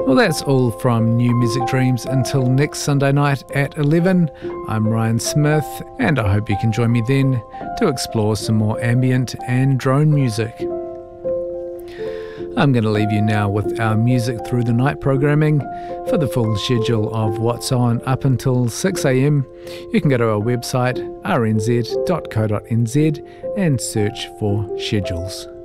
Well, that's all from New Music Dreams until next Sunday night at 11. I'm Ryan Smith, and I hope you can join me then to explore some more ambient and drone music. I'm going to leave you now with our Music Through the Night programming. For the full schedule of what's on up until 6 a.m, you can go to our website rnz.co.nz and search for schedules.